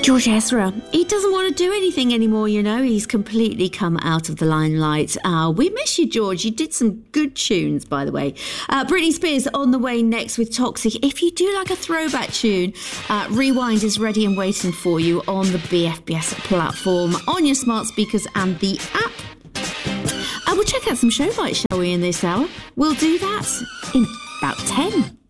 George Ezra, he doesn't want to do anything anymore, you know. He's completely come out of the limelight. We miss you, George. You did some good tunes, by the way. Britney Spears on the way next with Toxic. If you do like a throwback tune, Rewind is ready and waiting for you on the BFBS platform, on your smart speakers and the app. We'll check out some show bites, shall we, in this hour? We'll do that in about 10.